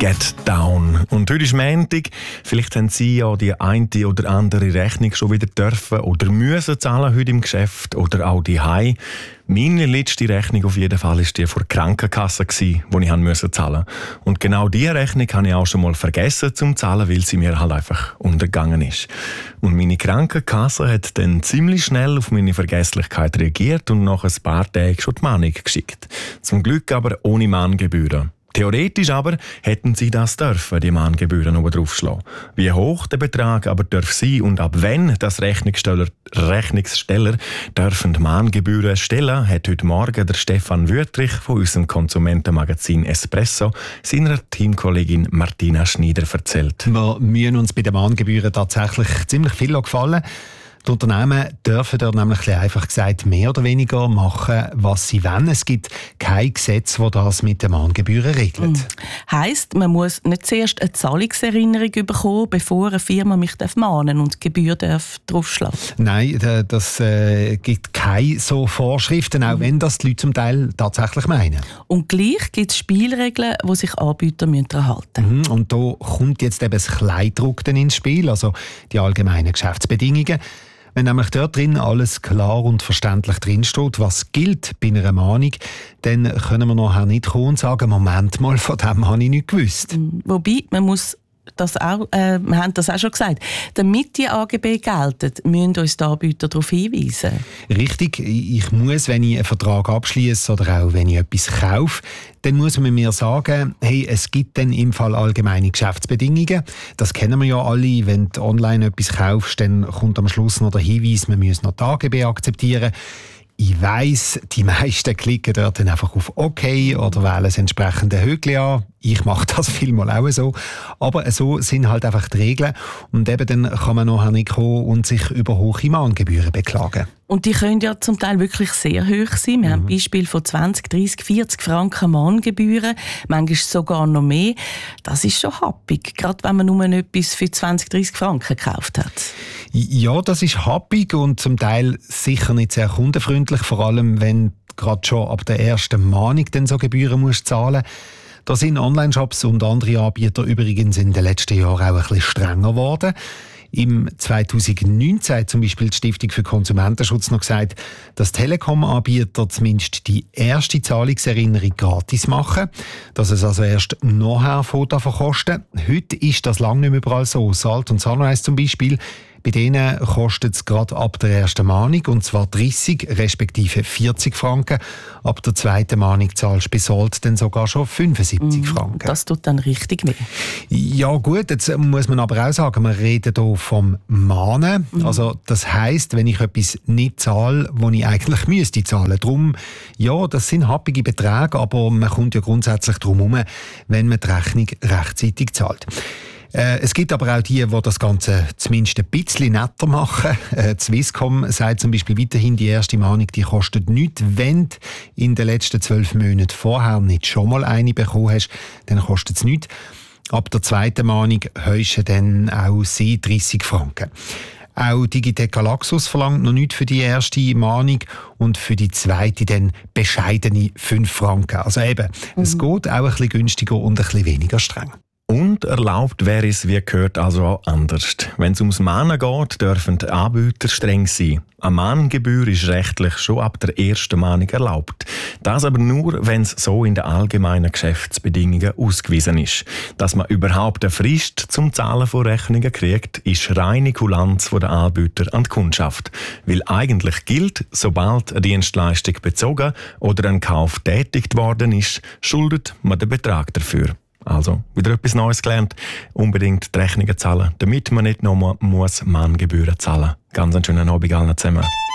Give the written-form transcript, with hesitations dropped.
Get Down. Und heute ist Montag. Vielleicht haben Sie ja die eine oder andere Rechnung schon wieder dürfen oder müssen zahlen heute im Geschäft oder auch die Hause. Meine letzte Rechnung auf jeden Fall war die von der Krankenkasse, die ich zahlen musste. Und genau diese Rechnung habe ich auch schon mal vergessen zu zahlen, weil sie mir halt einfach untergegangen ist. Und meine Krankenkasse hat dann ziemlich schnell auf meine Vergesslichkeit reagiert und nach ein paar Tagen schon die Mahnung geschickt. Zum Glück aber ohne Mahngebühren. Theoretisch aber hätten sie das dürfen, die Mahngebühren oben draufschlagen. Wie hoch der Betrag aber darf sein und ab wann das Rechnungssteller dürfen die Mahngebühren stellen, hat heute Morgen der Stefan Wüttrich von unserem Konsumentenmagazin Espresso seiner Teamkollegin Martina Schneider erzählt. Wir müssen uns bei den Mahngebühren tatsächlich ziemlich viel gefallen. Die Unternehmen dürfen dort nämlich einfach gesagt mehr oder weniger machen, was sie wollen. Es gibt kein Gesetz, das das mit den Mahngebühren regelt. Heisst, man muss nicht zuerst eine Zahlungserinnerung bekommen, bevor eine Firma mich mahnen und die Gebühr draufschlagen? Nein, das gibt keine so Vorschriften, auch wenn das die Leute zum Teil tatsächlich meinen. Und gleich gibt es Spielregeln, die sich Anbieter daran halten müssen. Und da kommt jetzt eben das Kleidruck ins Spiel, also die allgemeinen Geschäftsbedingungen. Wenn nämlich dort drin alles klar und verständlich drinsteht, was gilt bei einer Mahnung, dann können wir nachher nicht kommen und sagen, Moment mal, von dem habe ich nicht gewusst. Wobei, wir haben das auch schon gesagt. Damit die AGB gelten, müssen uns die Anbieter darauf hinweisen. Richtig, ich muss, wenn ich einen Vertrag abschließe oder auch wenn ich etwas kaufe, dann muss man mir sagen, hey, es gibt dann im Fall allgemeine Geschäftsbedingungen. Das kennen wir ja alle. Wenn du online etwas kaufst, dann kommt am Schluss noch der Hinweis, man muss noch die AGB akzeptieren. Ich weiss, die meisten klicken dort dann einfach auf OK oder wählen das entsprechende Höckchen an. Ich mache das vielmal auch so. Aber so sind halt einfach die Regeln. Und eben dann kann man nachher nicht kommen und sich über hohe Mahngebühren beklagen. Und die können ja zum Teil wirklich sehr hoch sein. Wir haben Beispiele von 20, 30, 40 Franken Mahngebühren, manchmal sogar noch mehr. Das ist schon happig, gerade wenn man nur etwas für 20, 30 Franken gekauft hat. Ja, das ist happig und zum Teil sicher nicht sehr kundenfreundlich, vor allem wenn du gerade schon ab der ersten Mahnung dann so Gebühren musst zahlen. Da sind Online-Shops und andere Anbieter übrigens in den letzten Jahren auch ein bisschen strenger geworden. Im 2019 hat zum Beispiel die Stiftung für Konsumentenschutz noch gesagt, dass Telekom-Anbieter zumindest die erste Zahlungserinnerung gratis machen, dass es also erst nachher Foto verkosten. Heute ist das lange nicht mehr überall so. Salt und Sunrise zum Beispiel, bei denen kostet es gerade ab der ersten Mahnung, und zwar 30 respektive 40 Franken. Ab der zweiten Mahnung zahlst du bei Salt dann sogar schon 75 Franken. Das tut dann richtig weh. Ja gut, jetzt muss man aber auch sagen, wir reden hier vom Mahnen. Also das heisst, wenn ich etwas nicht zahle, das ich eigentlich müsste zahlen. Darum, ja, das sind happige Beträge, aber man kommt ja grundsätzlich darum herum, wenn man die Rechnung rechtzeitig zahlt. Es gibt aber auch die das Ganze zumindest ein bisschen netter machen. Swisscom sagt zum Beispiel weiterhin, die erste Mahnung die kostet nichts. Wenn du in den letzten 12 Monaten vorher nicht schon mal eine bekommen hast, dann kostet es nichts. Ab der zweiten Mahnung hast dann auch sie 30 Franken. Auch Digitec Galaxus verlangt noch nichts für die erste Mahnung und für die zweite dann bescheidene 5 Franken. Also eben, es geht auch ein bisschen günstiger und ein bisschen weniger streng. Und erlaubt wäre es, wie gehört, also auch anders. Wenn es ums Mahnen geht, dürfen die Anbieter streng sein. Eine Mahngebühr ist rechtlich schon ab der ersten Mahnung erlaubt. Das aber nur, wenn es so in den allgemeinen Geschäftsbedingungen ausgewiesen ist. Dass man überhaupt eine Frist zum Zahlen von Rechnungen kriegt, ist reine Kulanz der Anbieter an die Kundschaft. Weil eigentlich gilt, sobald eine Dienstleistung bezogen oder ein Kauf tätigt worden ist, schuldet man den Betrag dafür. Also, wieder etwas Neues gelernt. Unbedingt die Rechnungen zahlen, damit man nicht nochmal Mahngebühren zahlen muss. Ganz einen schönen Abend allen zusammen.